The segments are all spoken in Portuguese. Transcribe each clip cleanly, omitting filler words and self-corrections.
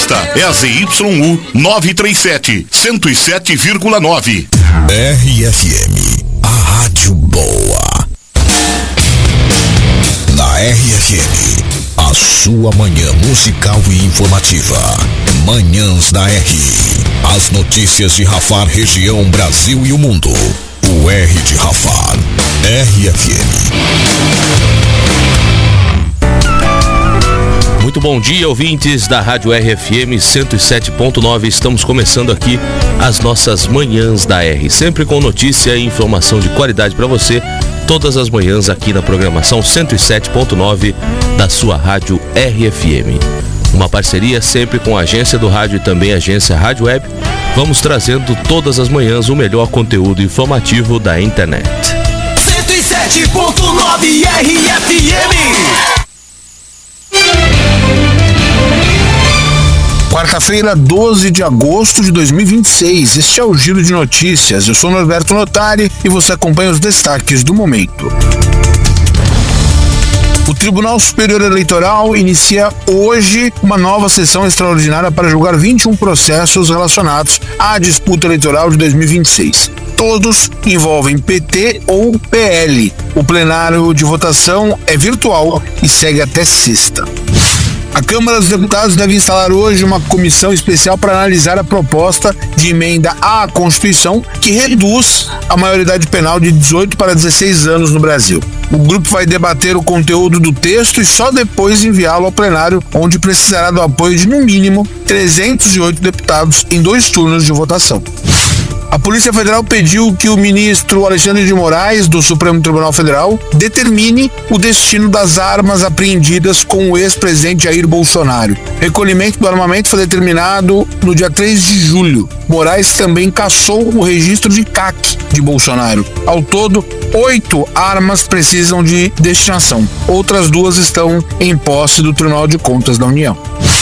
Esta é a ZYU 937, 107,9. RFM, a rádio boa. Na RFM, a sua manhã musical e informativa. Manhãs da R. As notícias de Rafar, região, Brasil e o mundo. O R de Rafar. RFM. Muito bom dia, ouvintes da Rádio RFM 107.9. Estamos começando aqui as nossas manhãs da R, sempre com notícia e informação de qualidade para você, todas as manhãs aqui na programação 107.9 da sua Rádio RFM. Uma parceria sempre com a agência do rádio e também a agência Rádio Web. Vamos trazendo todas as manhãs o melhor conteúdo informativo da internet. 107.9 RFM. Quarta-feira, 12 de agosto de 2026. Este é o Giro de Notícias. Eu sou Norberto Notari e você acompanha os destaques do momento. O Tribunal Superior Eleitoral inicia hoje uma nova sessão extraordinária para julgar 21 processos relacionados à disputa eleitoral de 2026. Todos envolvem PT ou PL. O plenário de votação é virtual e segue até sexta. A Câmara dos Deputados deve instalar hoje uma comissão especial para analisar a proposta de emenda à Constituição que reduz a maioridade penal de 18 para 16 anos no Brasil. O grupo vai debater o conteúdo do texto e só depois enviá-lo ao plenário, onde precisará do apoio de, no mínimo, 308 deputados em 2 turnos de votação. A Polícia Federal pediu que o ministro Alexandre de Moraes, do Supremo Tribunal Federal, determine o destino das armas apreendidas com o ex-presidente Jair Bolsonaro. O recolhimento do armamento foi determinado no dia 3 de julho. Moraes também cassou o registro de CAC de Bolsonaro. Ao todo, 8 armas precisam de destinação. Outras 2 estão em posse do Tribunal de Contas da União.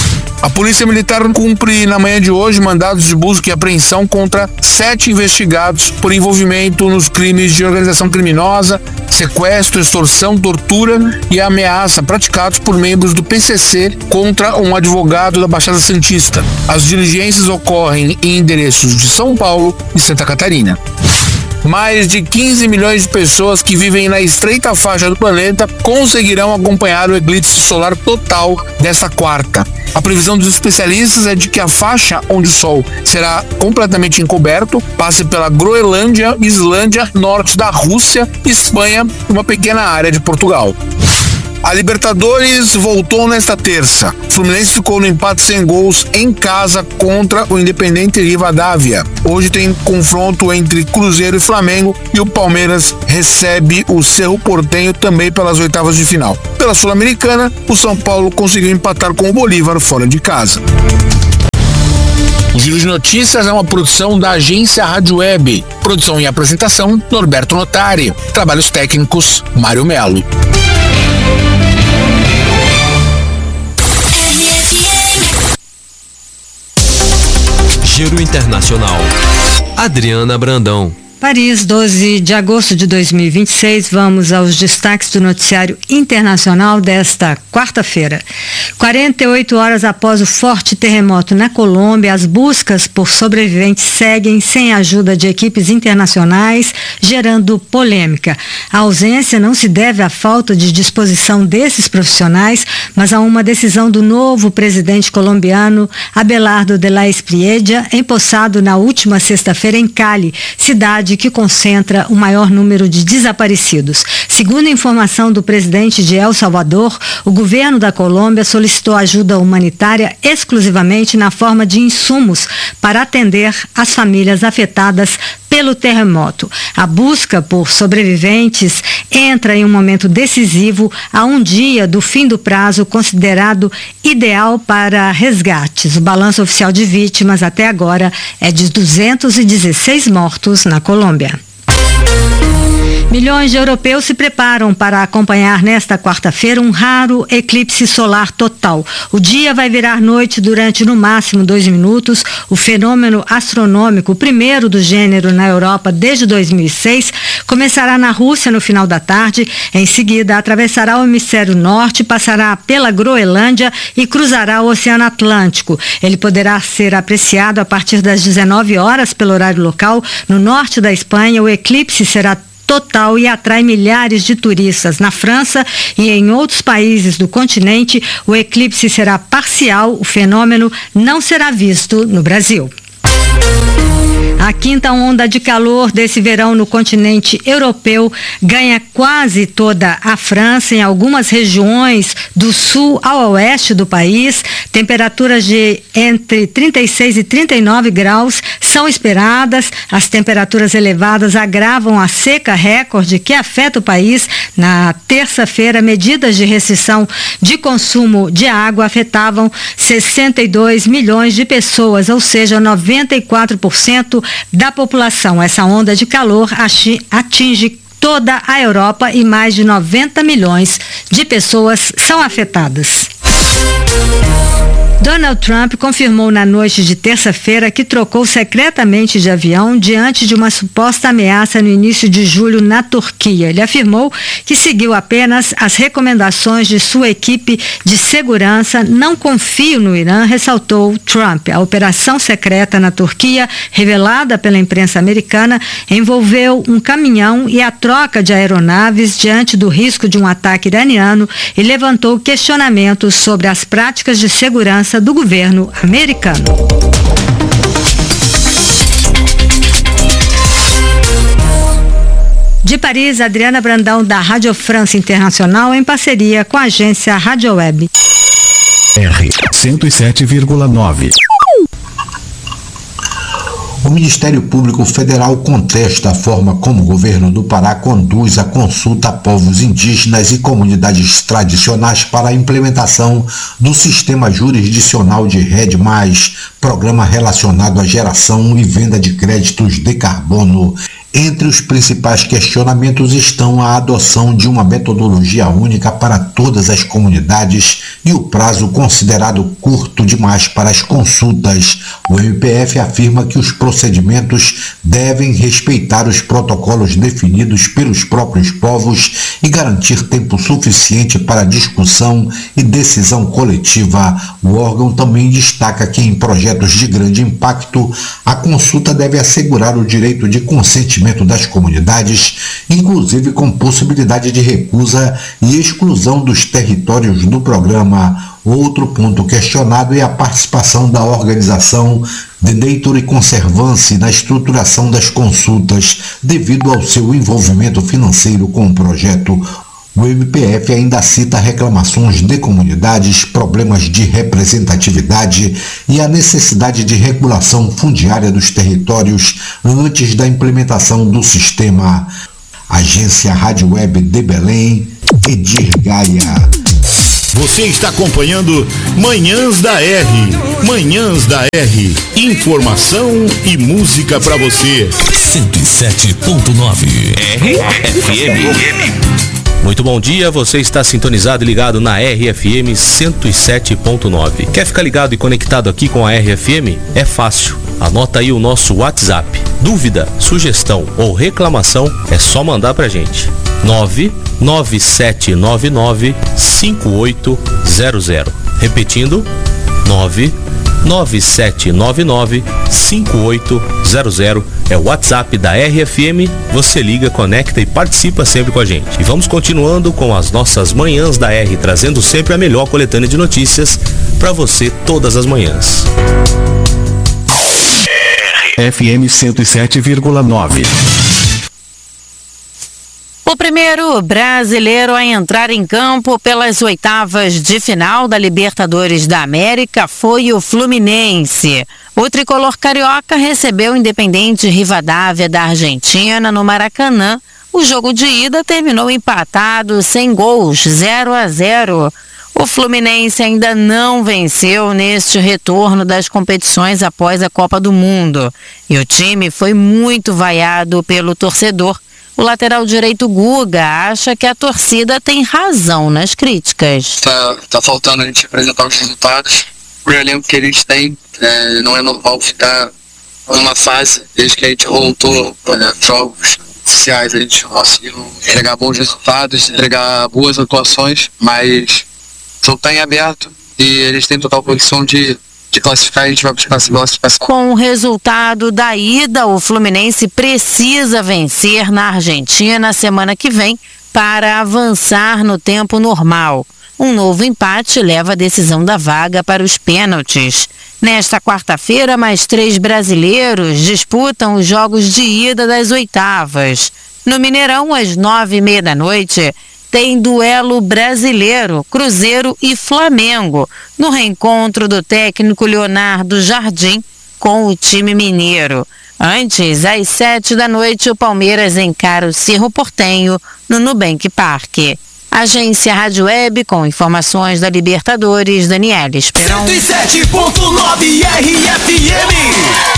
A Polícia Militar cumpre na manhã de hoje mandados de busca e apreensão contra 7 investigados por envolvimento nos crimes de organização criminosa, sequestro, extorsão, tortura e ameaça praticados por membros do PCC contra um advogado da Baixada Santista. As diligências ocorrem em endereços de São Paulo e Santa Catarina. Mais de 15 milhões de pessoas que vivem na estreita faixa do planeta conseguirão acompanhar o eclipse solar total dessa quarta. A previsão dos especialistas é de que a faixa onde o Sol será completamente encoberto passe pela Groenlândia, Islândia, norte da Rússia, Espanha e uma pequena área de Portugal. A Libertadores voltou nesta terça. O Fluminense ficou no empate sem gols em casa contra o Independente Rivadavia. Hoje tem confronto entre Cruzeiro e Flamengo e o Palmeiras recebe o Cerro Porteño também pelas oitavas de final. Pela Sul-Americana, o São Paulo conseguiu empatar com o Bolívar fora de casa. O Giro de Notícias é uma produção da agência Rádio Web. Produção e apresentação, Norberto Notari. Trabalhos técnicos, Mário Melo. Giro Internacional. Adriana Brandão. Paris, 12 de agosto de 2026, vamos aos destaques do noticiário internacional desta quarta-feira. 48 horas após o forte terremoto na Colômbia, as buscas por sobreviventes seguem sem a ajuda de equipes internacionais, gerando polêmica. A ausência não se deve à falta de disposição desses profissionais, mas a uma decisão do novo presidente colombiano, Abelardo de la Espriella, empossado na última sexta-feira em Cali, cidade que concentra o maior número de desaparecidos. Segundo a informação do presidente de El Salvador, o governo da Colômbia solicitou ajuda humanitária exclusivamente na forma de insumos para atender as famílias afetadas pelo terremoto. A busca por sobreviventes entra em um momento decisivo a um dia do fim do prazo considerado ideal para resgates. O balanço oficial de vítimas até agora é de 216 mortos na Colômbia. Milhões de europeus se preparam para acompanhar nesta quarta-feira um raro eclipse solar total. O dia vai virar noite durante no máximo 2 minutos. O fenômeno astronômico, o primeiro do gênero na Europa desde 2006, começará na Rússia no final da tarde. Em seguida, atravessará o hemisfério norte, passará pela Groenlândia e cruzará o Oceano Atlântico. Ele poderá ser apreciado a partir das 19 horas pelo horário local. No norte da Espanha, o eclipse será total e atrai milhares de turistas. Na França e em outros países do continente, o eclipse será parcial. O fenômeno não será visto no Brasil. A quinta onda de calor desse verão no continente europeu ganha quase toda a França, em algumas regiões do sul ao oeste do país. Temperaturas de entre 36 e 39 graus são esperadas. As temperaturas elevadas agravam a seca recorde que afeta o país. Na terça-feira, medidas de restrição de consumo de água afetavam 62 milhões de pessoas, ou seja, 94% da população. Essa onda de calor atinge toda a Europa e mais de 90 milhões de pessoas são afetadas. Donald Trump confirmou na noite de terça-feira que trocou secretamente de avião diante de uma suposta ameaça no início de julho na Turquia. Ele afirmou que seguiu apenas as recomendações de sua equipe de segurança. Não confio no Irã, ressaltou Trump. A operação secreta na Turquia, revelada pela imprensa americana, envolveu um caminhão e a troca de aeronaves diante do risco de um ataque iraniano e levantou questionamentos sobre as práticas de segurança do governo americano. De Paris, Adriana Brandão, da Rádio France Internacional, em parceria com a agência Rádio Web. R 107,9. O Ministério Público Federal contesta a forma como o governo do Pará conduz a consulta a povos indígenas e comunidades tradicionais para a implementação do sistema jurisdicional de RED+, programa relacionado à geração e venda de créditos de carbono. Entre os principais questionamentos estão a adoção de uma metodologia única para todas as comunidades e o prazo considerado curto demais para as consultas. O MPF afirma que os procedimentos devem respeitar os protocolos definidos pelos próprios povos e garantir tempo suficiente para discussão e decisão coletiva. O órgão também destaca que em projetos de grande impacto, a consulta deve assegurar o direito de consentimento das comunidades, inclusive com possibilidade de recusa e exclusão dos territórios do programa. Outro ponto questionado é a participação da organização The Nature Conservancy na estruturação das consultas, devido ao seu envolvimento financeiro com o projeto. O MPF ainda cita reclamações de comunidades, problemas de representatividade e a necessidade de regulação fundiária dos territórios antes da implementação do sistema. Agência Rádio Web de Belém, Edir Gaia. Você está acompanhando Manhãs da R. Manhãs da R. Informação e música para você. 107.9 RFM. Muito bom dia, você está sintonizado e ligado na RFM 107.9. Quer ficar ligado e conectado aqui com a RFM? É fácil. Anota aí o nosso WhatsApp. Dúvida, sugestão ou reclamação é só mandar pra gente. 99799-5800. Repetindo, 99799-5800 é o WhatsApp da RFM. Você liga, conecta e participa sempre com a gente. E vamos continuando com as nossas Manhãs da R, trazendo sempre a melhor coletânea de notícias para você todas as manhãs. FM 107,9. O primeiro brasileiro a entrar em campo pelas oitavas de final da Libertadores da América foi o Fluminense. O tricolor carioca recebeu o Independente Rivadavia da Argentina no Maracanã. O jogo de ida terminou empatado sem gols, 0-0. O Fluminense ainda não venceu neste retorno das competições após a Copa do Mundo. E o time foi muito vaiado pelo torcedor, o lateral direito Guga acha que a torcida tem razão nas críticas. Tá faltando a gente apresentar os resultados. O elenco que a gente tem, não é normal ficar numa fase, desde que a gente voltou jogos oficiais, a gente conseguiu entregar bons resultados, entregar boas atuações, mas o jogo está em aberto e a gente tem total condição de classificar, a gente vai buscar essa classificação. Com o resultado da ida, o Fluminense precisa vencer na Argentina semana que vem para avançar no tempo normal. Um novo empate leva a decisão da vaga para os pênaltis. Nesta quarta-feira, mais 3 brasileiros disputam os jogos de ida das oitavas. No Mineirão, às 9h30 da noite, tem duelo brasileiro, Cruzeiro e Flamengo, no reencontro do técnico Leonardo Jardim com o time mineiro. Antes, às 7 da noite, o Palmeiras encara o Cerro Porteño no Nubank Parque. Agência Rádio Web com informações da Libertadores, Daniela Esperon. 107.9 RFM.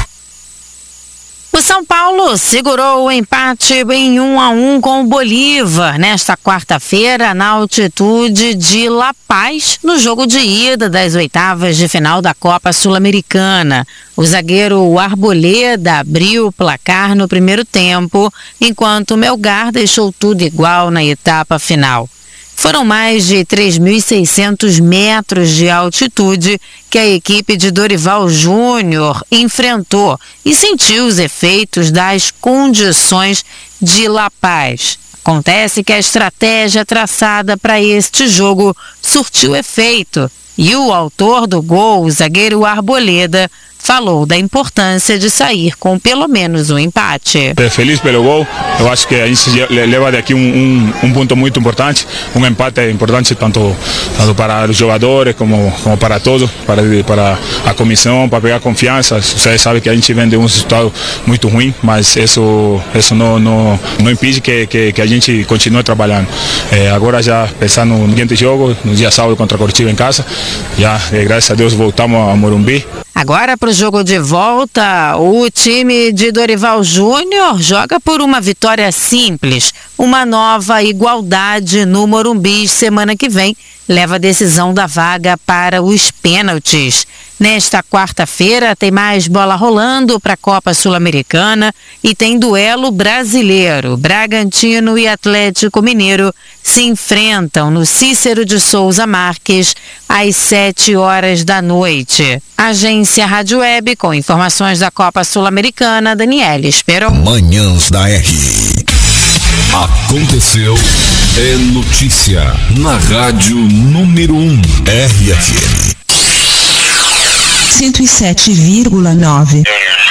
O São Paulo segurou o empate em 1-1 com o Bolívar nesta quarta-feira na altitude de La Paz, no jogo de ida das oitavas de final da Copa Sul-Americana. O zagueiro Arboleda abriu o placar no primeiro tempo, enquanto o Melgar deixou tudo igual na etapa final. Foram mais de 3.600 metros de altitude que a equipe de Dorival Júnior enfrentou e sentiu os efeitos das condições de La Paz. Acontece que a estratégia traçada para este jogo surtiu efeito e o autor do gol, o zagueiro Arboleda, falou da importância de sair com pelo menos um empate. Feliz pelo gol, eu acho que a gente leva daqui um ponto muito importante, um empate é importante tanto para os jogadores como para todos, para a comissão, para pegar confiança. Vocês sabem que a gente vem de um resultado muito ruim, mas isso não impede que a gente continue trabalhando. Agora já pensando no seguinte jogo, no dia sábado contra a Coritiba em casa, já graças a Deus voltamos a Morumbi. Agora, para o jogo de volta, o time de Dorival Júnior joga por uma vitória simples. Uma nova igualdade no Morumbi semana que vem leva a decisão da vaga para os pênaltis. Nesta quarta-feira tem mais bola rolando para a Copa Sul-Americana e tem duelo brasileiro. Bragantino e Atlético Mineiro se enfrentam no Cícero de Souza Marques às 7h da noite. Agência Rádio Web com informações da Copa Sul-Americana, Daniela Esperon. Manhãs da R. Aconteceu, é notícia na rádio número 1 RFM 107,9.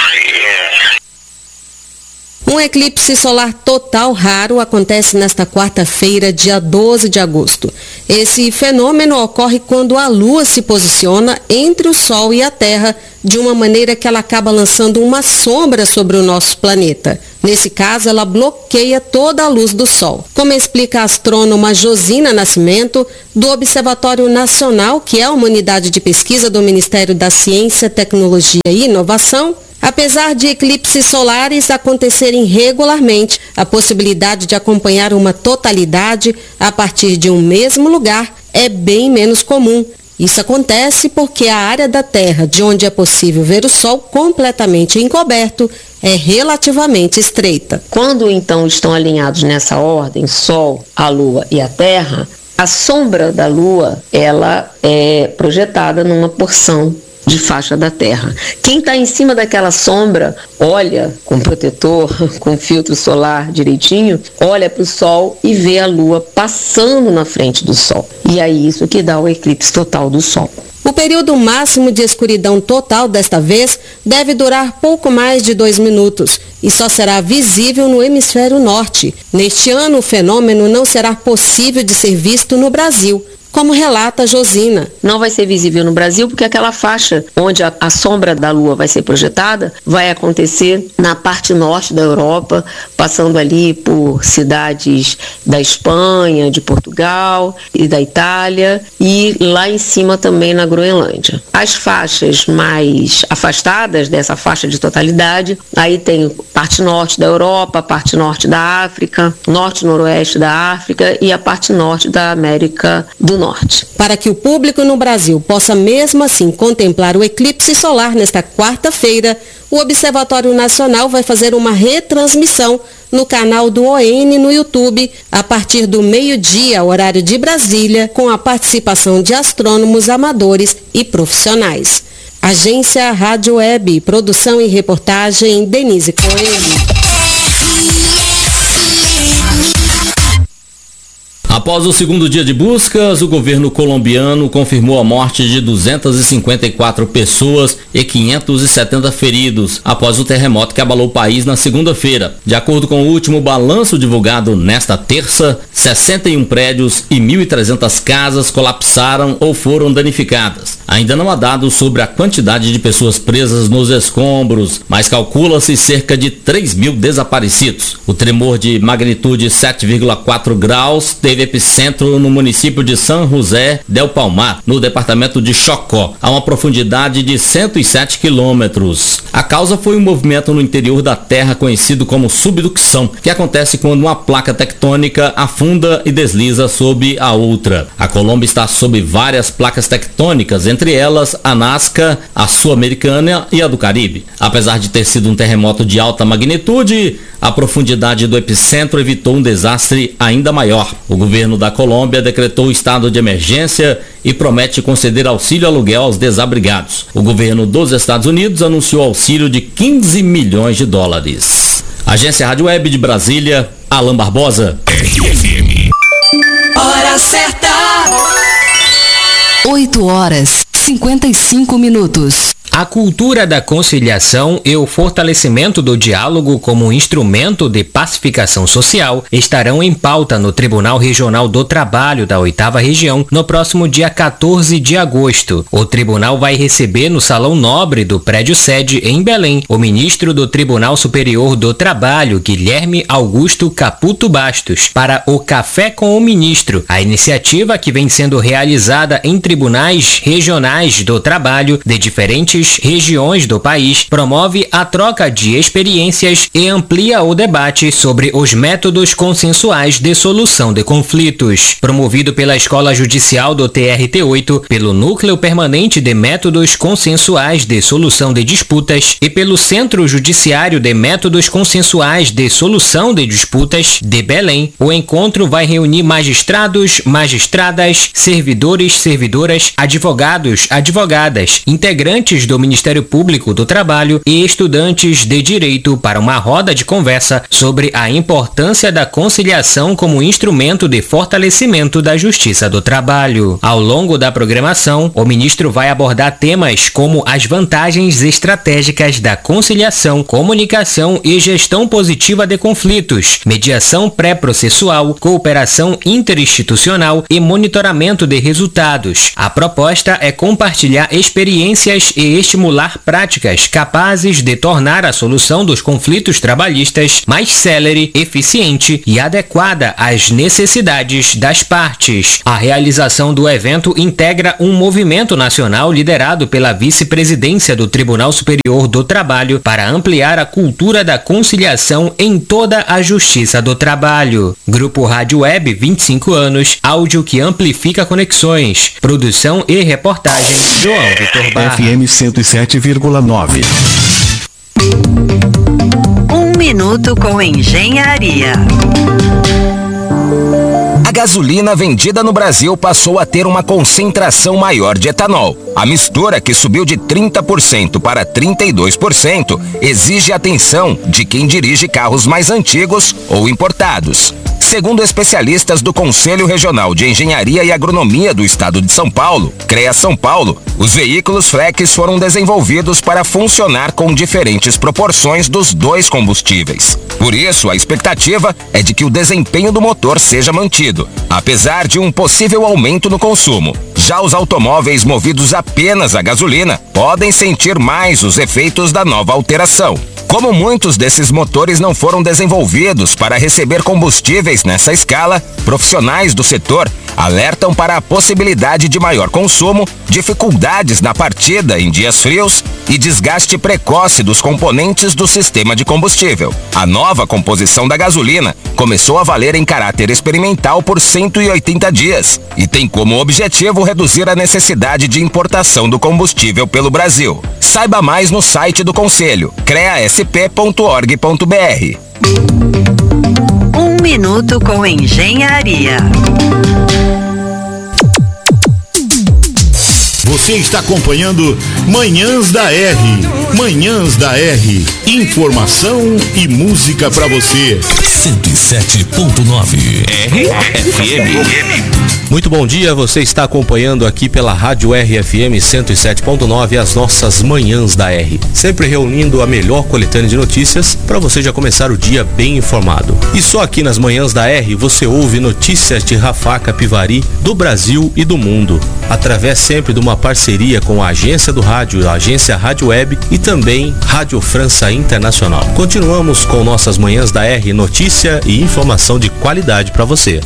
Um eclipse solar total raro acontece nesta quarta-feira, dia 12 de agosto. Esse fenômeno ocorre quando a Lua se posiciona entre o Sol e a Terra de uma maneira que ela acaba lançando uma sombra sobre o nosso planeta. Nesse caso, ela bloqueia toda a luz do Sol. Como explica a astrônoma Josina Nascimento, do Observatório Nacional, que é uma unidade de pesquisa do Ministério da Ciência, Tecnologia e Inovação, apesar de eclipses solares acontecerem regularmente, a possibilidade de acompanhar uma totalidade a partir de um mesmo lugar é bem menos comum. Isso acontece porque a área da Terra de onde é possível ver o Sol completamente encoberto é relativamente estreita. Quando então estão alinhados nessa ordem, Sol, a Lua e a Terra, a sombra da Lua ela é projetada numa porção de faixa da Terra. Quem está em cima daquela sombra, olha com protetor, com filtro solar direitinho, olha para o Sol e vê a Lua passando na frente do Sol. E é isso que dá o eclipse total do Sol. O período máximo de escuridão total desta vez deve durar pouco mais de 2 minutos e só será visível no hemisfério norte. Neste ano, o fenômeno não será possível de ser visto no Brasil. como relata Josina. Não vai ser visível no Brasil porque aquela faixa onde a sombra da Lua vai ser projetada vai acontecer na parte norte da Europa, passando ali por cidades da Espanha, de Portugal e da Itália, e lá em cima também na Groenlândia. As faixas mais afastadas dessa faixa de totalidade, aí tem parte norte da Europa, parte norte da África, norte e noroeste da África e a parte norte da América do Norte. Para que o público no Brasil possa mesmo assim contemplar o eclipse solar nesta quarta-feira, o Observatório Nacional vai fazer uma retransmissão no canal do ON no YouTube a partir do meio-dia, horário de Brasília, com a participação de astrônomos amadores e profissionais. Agência Rádio Web, produção e reportagem Denise Coelho. Após o segundo dia de buscas, o governo colombiano confirmou a morte de 254 pessoas e 570 feridos após o terremoto que abalou o país na segunda-feira. De acordo com o último balanço divulgado nesta terça, 61 prédios e 1.300 casas colapsaram ou foram danificadas. Ainda não há dados sobre a quantidade de pessoas presas nos escombros, mas calcula-se cerca de 3.000 desaparecidos. O tremor de magnitude 7,4 graus teve epicentro no município de San José del Palmar, no departamento de Chocó, a uma profundidade de 107 quilômetros. A causa foi um movimento no interior da Terra conhecido como subducção, que acontece quando uma placa tectônica afunda e desliza sob a outra. A Colômbia está sob várias placas tectônicas, entre elas a Nazca, a Sul-Americana e a do Caribe. Apesar de ter sido um terremoto de alta magnitude, a profundidade do epicentro evitou um desastre ainda maior. O governo da Colômbia decretou o estado de emergência e promete conceder auxílio aluguel aos desabrigados. O governo dos Estados Unidos anunciou auxílio de 15 milhões de dólares. Agência Rádio Web de Brasília, Alan Barbosa. RFM. Hora certa. 8h55. A cultura da conciliação e o fortalecimento do diálogo como instrumento de pacificação social estarão em pauta no Tribunal Regional do Trabalho da 8ª Região no próximo dia 14 de agosto. O tribunal vai receber no Salão Nobre do prédio sede em Belém o ministro do Tribunal Superior do Trabalho, Guilherme Augusto Caputo Bastos, para o Café com o Ministro. A iniciativa, que vem sendo realizada em tribunais regionais do trabalho de diferentes regiões do país, promove a troca de experiências e amplia o debate sobre os métodos consensuais de solução de conflitos. Promovido pela Escola Judicial do TRT8, pelo Núcleo Permanente de Métodos Consensuais de Solução de Disputas e pelo Centro Judiciário de Métodos Consensuais de Solução de Disputas de Belém, o encontro vai reunir magistrados, magistradas, servidores, servidoras, advogados, advogadas, integrantes do Ministério Público do Trabalho e estudantes de Direito para uma roda de conversa sobre a importância da conciliação como instrumento de fortalecimento da Justiça do Trabalho. Ao longo da programação, o ministro vai abordar temas como as vantagens estratégicas da conciliação, comunicação e gestão positiva de conflitos, mediação pré-processual, cooperação interinstitucional e monitoramento de resultados. A proposta é compartilhar experiências e estimular práticas capazes de tornar a solução dos conflitos trabalhistas mais célere, eficiente e adequada às necessidades das partes. A realização do evento integra um movimento nacional liderado pela vice-presidência do Tribunal Superior do Trabalho para ampliar a cultura da conciliação em toda a Justiça do Trabalho. Grupo Rádio Web, 25 anos, áudio que amplifica conexões. Produção e reportagem, João Vitor Barra. FM 107,9. 1 minuto com engenharia. A gasolina vendida no Brasil passou a ter uma concentração maior de etanol. A mistura, que subiu de 30% para 32%, exige atenção de quem dirige carros mais antigos ou importados. Segundo especialistas do Conselho Regional de Engenharia e Agronomia do Estado de São Paulo, CREA São Paulo, os veículos flex foram desenvolvidos para funcionar com diferentes proporções dos dois combustíveis. Por isso, a expectativa é de que o desempenho do motor seja mantido. efeito, apesar de um possível aumento no consumo. Já os automóveis movidos apenas a gasolina podem sentir mais os efeitos da nova alteração. Como muitos desses motores não foram desenvolvidos para receber combustíveis nessa escala, profissionais do setor alertam para a possibilidade de maior consumo, dificuldades na partida em dias frios e desgaste precoce dos componentes do sistema de combustível. A nova composição da gasolina começou a valer em caráter experimental por 180 dias e tem como objetivo reduzir a necessidade de importação do combustível pelo Brasil. Saiba mais no site do Conselho, creasp.org.br. 1 minuto com engenharia. Você está acompanhando Manhãs da R. Manhãs da R. Informação e música para você. 107.9 RFM. Muito bom dia, você está acompanhando aqui pela Rádio RFM 107.9 as nossas Manhãs da R. Sempre reunindo a melhor coletânea de notícias para você já começar o dia bem informado. E só aqui nas Manhãs da R você ouve notícias de Rafah Capivari, do Brasil e do mundo, através sempre de uma parceria com a agência do rádio, a agência Rádio Web e também Rádio França Internacional. Continuamos com nossas Manhãs da R, notícia e informação de qualidade para você.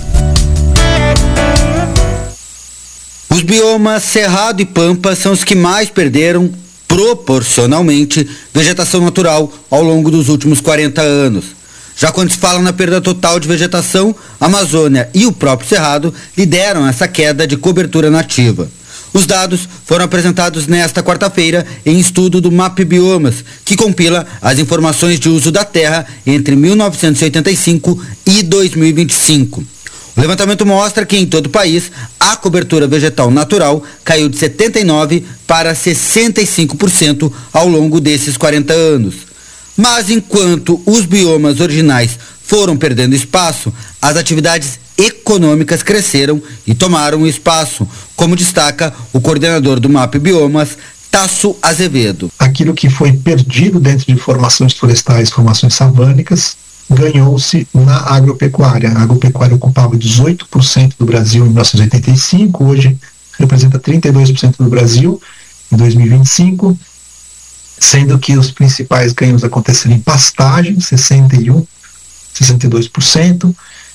Os biomas Cerrado e Pampa são os que mais perderam, proporcionalmente, vegetação natural ao longo dos últimos 40 anos. Já quando se fala na perda total de vegetação, a Amazônia e o próprio Cerrado lideram essa queda de cobertura nativa. Os dados foram apresentados nesta quarta-feira em estudo do MAP Biomas, que compila as informações de uso da terra entre 1985 e 2025. O levantamento mostra que em todo o país a cobertura vegetal natural caiu de 79% para 65% ao longo desses 40 anos. Mas enquanto os biomas originais foram perdendo espaço, as atividades econômicas cresceram e tomaram espaço, como destaca o coordenador do MAP Biomas, Tasso Azevedo. Aquilo que foi perdido dentro de formações florestais, formações savânicas, ganhou-se na agropecuária. A agropecuária ocupava 18% do Brasil em 1985, hoje representa 32% do Brasil em 2025, sendo que os principais ganhos aconteceram em pastagem, 61%, 62%,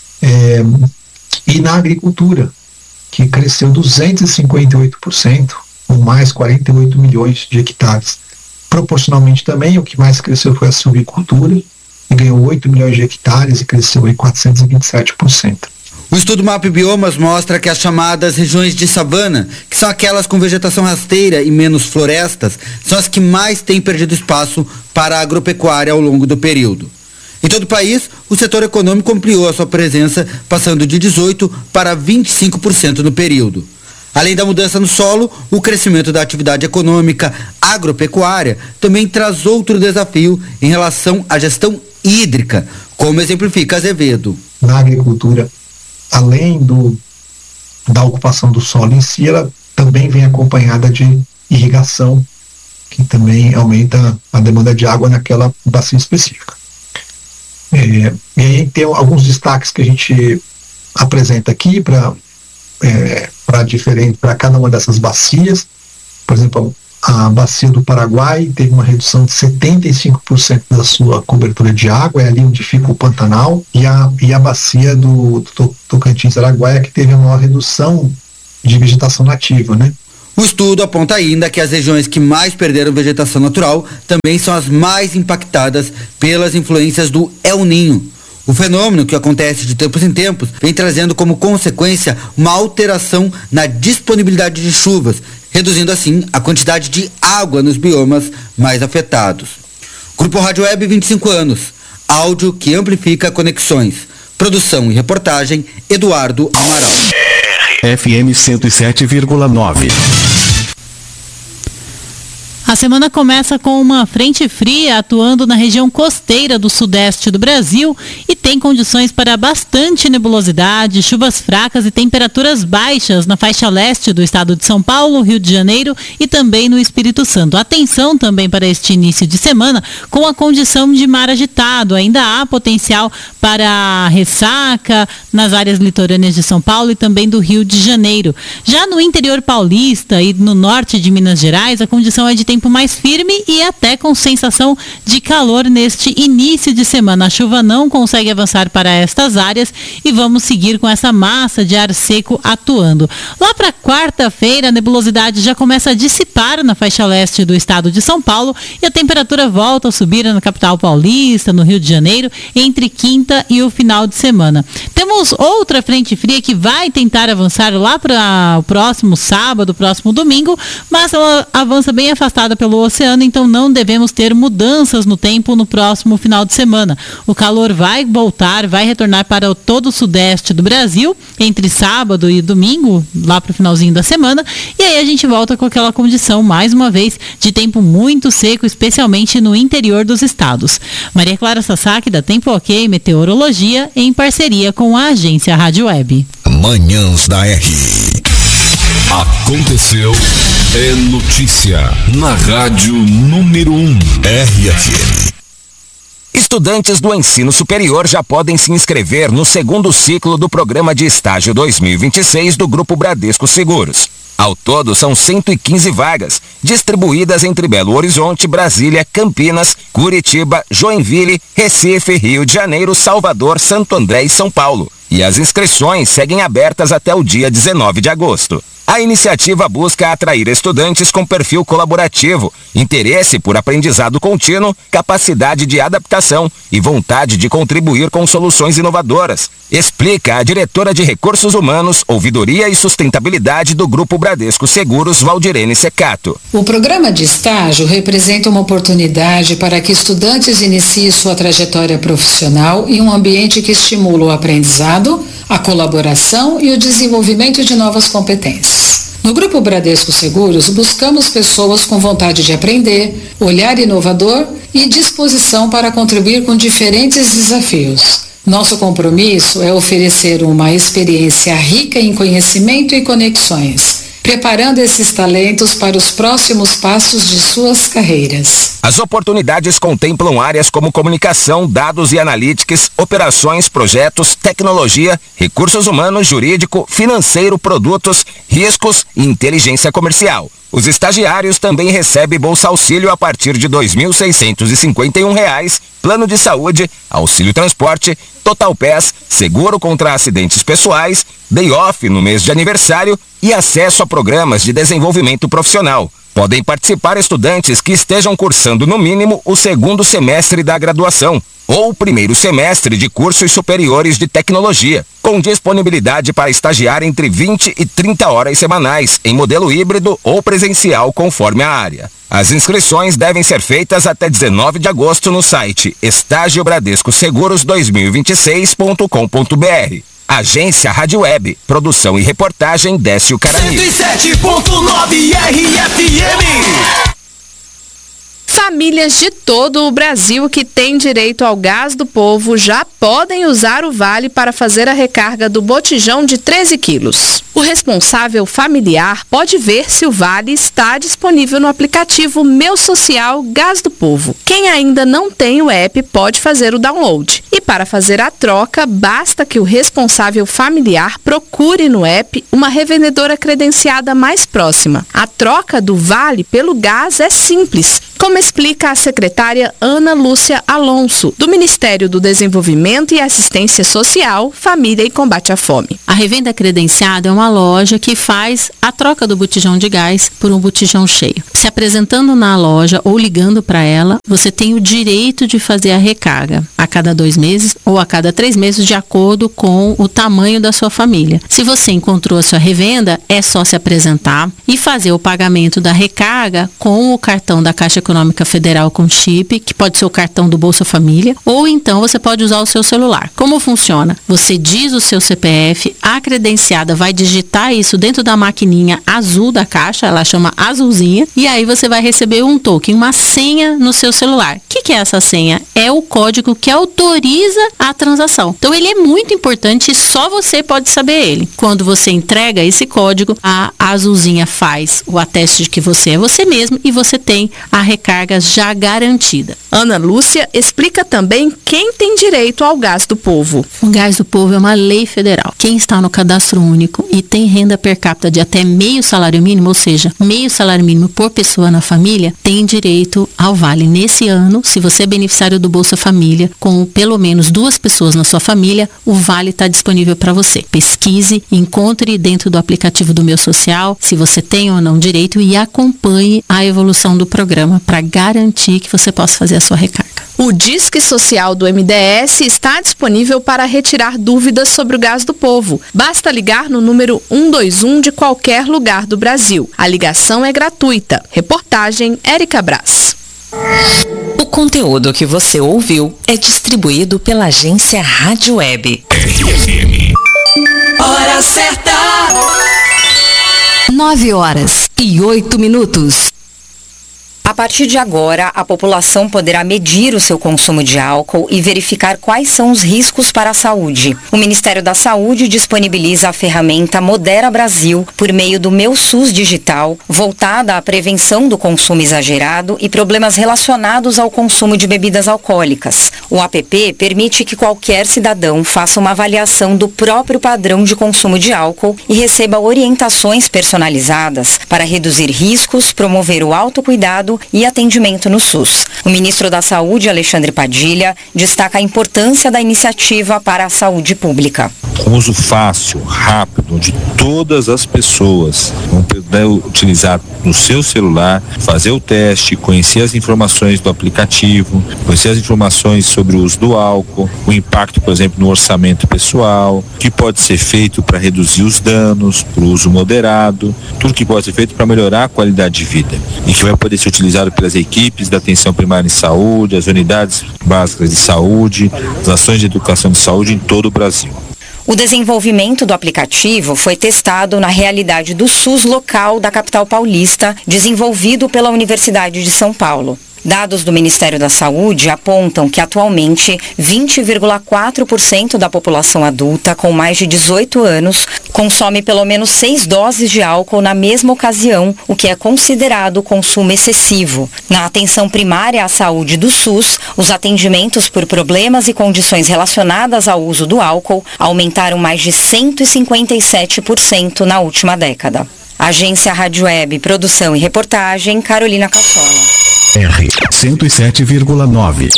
e na agricultura, que cresceu 258%, ou mais 48 milhões de hectares. Proporcionalmente também, o que mais cresceu foi a silvicultura, e ganhou 8 milhões de hectares e cresceu em 427%. O estudo MAP Biomas mostra que as chamadas regiões de savana, que são aquelas com vegetação rasteira e menos florestas, são as que mais têm perdido espaço para a agropecuária ao longo do período. Em todo o país, o setor econômico ampliou a sua presença, passando de 18% para 25% no período. Além da mudança no solo, o crescimento da atividade econômica agropecuária também traz outro desafio em relação à gestão hídrica, como exemplifica Azevedo. Na agricultura, além da ocupação do solo em si, ela também vem acompanhada de irrigação, que também aumenta a demanda de água naquela bacia específica. E aí tem alguns destaques que a gente apresenta aqui para cada uma dessas bacias. Por exemplo, a bacia do Paraguai teve uma redução de 75% da sua cobertura de água, é ali onde fica o Pantanal, e a bacia do Tocantins-Araguaia, que teve a maior redução de vegetação nativa, né? O estudo aponta ainda que as regiões que mais perderam vegetação natural também são as mais impactadas pelas influências do El Niño. O fenômeno, que acontece de tempos em tempos, vem trazendo como consequência uma alteração na disponibilidade de chuvas, reduzindo assim a quantidade de água nos biomas mais afetados. Grupo Rádio Web, 25 anos. Áudio que amplifica conexões. Produção e reportagem, Eduardo Amaral. FM 107,9. A semana começa com uma frente fria atuando na região costeira do sudeste do Brasil e tem condições para bastante nebulosidade, chuvas fracas e temperaturas baixas na faixa leste do estado de São Paulo, Rio de Janeiro e também no Espírito Santo. Atenção também para este início de semana com a condição de mar agitado. Ainda há potencial para ressaca nas áreas litorâneas de São Paulo e também do Rio de Janeiro. Já no interior paulista e no norte de Minas Gerais, a condição é de tempo mais firme e até com sensação de calor neste início de semana. A chuva não consegue avançar para estas áreas e vamos seguir com essa massa de ar seco atuando. Lá para quarta-feira, a nebulosidade já começa a dissipar na faixa leste do estado de São Paulo e a temperatura volta a subir na capital paulista, no Rio de Janeiro, entre quinta e o final de semana. Temos outra frente fria que vai tentar avançar lá para o próximo sábado, próximo domingo, mas ela avança bem afastada pelo oceano, então não devemos ter mudanças no tempo no próximo final de semana. O calor vai voltar, vai retornar para todo o sudeste do Brasil, entre sábado e domingo, lá para o finalzinho da semana, e aí a gente volta com aquela condição, mais uma vez, de tempo muito seco, especialmente no interior dos estados. Maria Clara Sasaki, da Tempo Ok Meteorologia, em parceria com a agência Rádio Web. Manhãs da R. Aconteceu, é notícia na Rádio número 1 RFM. Estudantes do ensino superior já podem se inscrever no segundo ciclo do Programa de Estágio 2026 do Grupo Bradesco Seguros. Ao todo, são 115 vagas, distribuídas entre Belo Horizonte, Brasília, Campinas, Curitiba, Joinville, Recife, Rio de Janeiro, Salvador, Santo André e São Paulo. E as inscrições seguem abertas até o dia 19 de agosto. A iniciativa busca atrair estudantes com perfil colaborativo, interesse por aprendizado contínuo, capacidade de adaptação e vontade de contribuir com soluções inovadoras, explica a diretora de Recursos Humanos, Ouvidoria e Sustentabilidade do Grupo Bradesco Seguros, Valdirene Secato. O programa de estágio representa uma oportunidade para que estudantes iniciem sua trajetória profissional em um ambiente que estimula o aprendizado, a colaboração e o desenvolvimento de novas competências. No Grupo Bradesco Seguros, buscamos pessoas com vontade de aprender, olhar inovador e disposição para contribuir com diferentes desafios. Nosso compromisso é oferecer uma experiência rica em conhecimento e conexões, preparando esses talentos para os próximos passos de suas carreiras. As oportunidades contemplam áreas como comunicação, dados e analytics, operações, projetos, tecnologia, recursos humanos, jurídico, financeiro, produtos, riscos e inteligência comercial. Os estagiários também recebem Bolsa Auxílio a partir de R$ 2.651, plano de saúde, auxílio transporte, Total Pass, seguro contra acidentes pessoais, day off no mês de aniversário e acesso a programas de desenvolvimento profissional. Podem participar estudantes que estejam cursando no mínimo o segundo semestre da graduação ou o primeiro semestre de cursos superiores de tecnologia, com disponibilidade para estagiar entre 20 e 30 horas semanais, em modelo híbrido ou presencial, conforme a área. As inscrições devem ser feitas até 19 de agosto no site estagiobradescoseguros2026.com.br. Agência Rádio Web, produção e reportagem Décio Carani. 107.9 RFM. Famílias de todo o Brasil que têm direito ao gás do povo já podem usar o Vale para fazer a recarga do botijão de 13 quilos. O responsável familiar pode ver se o Vale está disponível no aplicativo Meu Social Gás do Povo. Quem ainda não tem o app pode fazer o download. E para fazer a troca, basta que o responsável familiar procure no app uma revendedora credenciada mais próxima. A troca do Vale pelo gás é simples, como explica a secretária Ana Lúcia Alonso, do Ministério do Desenvolvimento e Assistência Social, Família e Combate à Fome. A revenda credenciada é uma loja que faz a troca do botijão de gás por um botijão cheio. Se apresentando na loja ou ligando para ela, você tem o direito de fazer a recarga a cada 2 meses ou a cada 3 meses, de acordo com o tamanho da sua família. Se você encontrou a sua revenda, é só se apresentar e fazer o pagamento da recarga com o cartão da Caixa Econômica Federal com chip, que pode ser o cartão do Bolsa Família, ou então você pode usar o seu celular. Como funciona? Você diz o seu CPF, a credenciada vai digitar isso dentro da maquininha azul da caixa, ela chama azulzinha, e aí você vai receber um token, uma senha no seu celular. O que é essa senha? É o código que autoriza a transação. Então ele é muito importante e só você pode saber ele. Quando você entrega esse código, a azulzinha faz o ateste de que você é você mesmo e você tem a recarga já garantida. Ana Lúcia explica também quem tem direito ao Gás do Povo. O Gás do Povo é uma lei federal. Quem está no cadastro único e tem renda per capita de até meio salário mínimo, ou seja, meio salário mínimo por pessoa na família, tem direito ao vale. Nesse ano, se você é beneficiário do Bolsa Família, com pelo menos 2 pessoas na sua família, o vale está disponível para você. Pesquise, encontre dentro do aplicativo do Meu Social se você tem ou não direito e acompanhe a evolução do programa para garantir que você possa fazer a sua recarga. O Disque Social do MDS está disponível para retirar dúvidas sobre o Gás do Povo. Basta ligar no número 121 de qualquer lugar do Brasil. A ligação é gratuita. Reportagem Érica Brás. O conteúdo que você ouviu é distribuído pela agência Rádio Web. RFM. Hora certa. 9h08. A partir de agora, a população poderá medir o seu consumo de álcool e verificar quais são os riscos para a saúde. O Ministério da Saúde disponibiliza a ferramenta Modera Brasil por meio do Meu SUS Digital, voltada à prevenção do consumo exagerado e problemas relacionados ao consumo de bebidas alcoólicas. O app permite que qualquer cidadão faça uma avaliação do próprio padrão de consumo de álcool e receba orientações personalizadas para reduzir riscos, promover o autocuidado e atendimento no SUS. O ministro da Saúde, Alexandre Padilha, destaca a importância da iniciativa para a saúde pública. Com uso fácil, rápido, onde todas as pessoas vão poder utilizar no seu celular, fazer o teste, conhecer as informações do aplicativo, conhecer as informações sobre o uso do álcool, o impacto, por exemplo, no orçamento pessoal, o que pode ser feito para reduzir os danos, para o uso moderado, tudo que pode ser feito para melhorar a qualidade de vida e que vai poder ser utilizado pelas equipes da atenção primária em saúde, as unidades básicas de saúde, as ações de educação de saúde em todo o Brasil. O desenvolvimento do aplicativo foi testado na realidade do SUS local da capital paulista, desenvolvido pela Universidade de São Paulo. Dados do Ministério da Saúde apontam que atualmente 20,4% da população adulta com mais de 18 anos consome pelo menos 6 doses de álcool na mesma ocasião, o que é considerado consumo excessivo. Na atenção primária à saúde do SUS, os atendimentos por problemas e condições relacionadas ao uso do álcool aumentaram mais de 157% na última década. Agência Rádio Web, produção e reportagem, Carolina Cassola. R 107,9.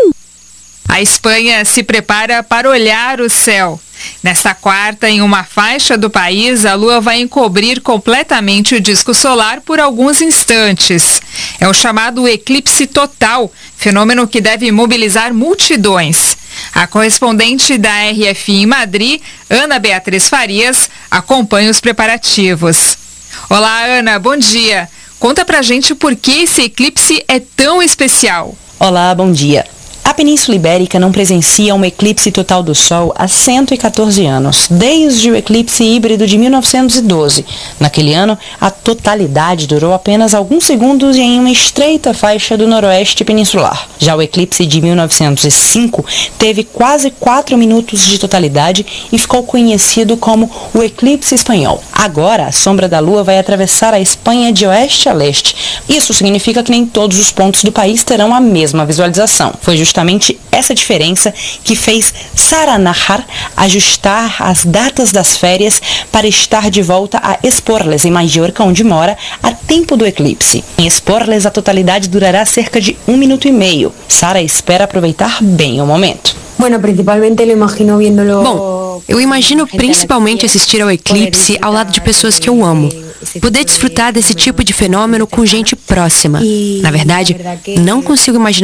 A Espanha se prepara para olhar o céu. Nesta quarta, em uma faixa do país, a Lua vai encobrir completamente o disco solar por alguns instantes. É o chamado eclipse total, fenômeno que deve mobilizar multidões. A correspondente da RFI em Madrid, Ana Beatriz Farias, acompanha os preparativos. Olá, Ana, bom dia. Conta pra gente por que esse eclipse é tão especial. Olá, bom dia. A Península Ibérica não presencia um eclipse total do Sol há 114 anos, desde o eclipse híbrido de 1912. Naquele ano, a totalidade durou apenas alguns segundos em uma estreita faixa do noroeste peninsular. Já o eclipse de 1905 teve quase 4 minutos de totalidade e ficou conhecido como o eclipse espanhol. Agora, a sombra da Lua vai atravessar a Espanha de oeste a leste. Isso significa que nem todos os pontos do país terão a mesma visualização. Foi justamente essa diferença que fez Sara Nahar ajustar as datas das férias para estar de volta a Esporles, em Mallorca, onde mora, a tempo do eclipse. Em Esporles, a totalidade durará cerca de 1 minuto e meio. Sara espera aproveitar bem o momento. Bom, eu imagino principalmente assistir ao eclipse ao lado de pessoas que eu amo. Poder desfrutar desse tipo de fenômeno com gente próxima. Na verdade, não consigo imaginar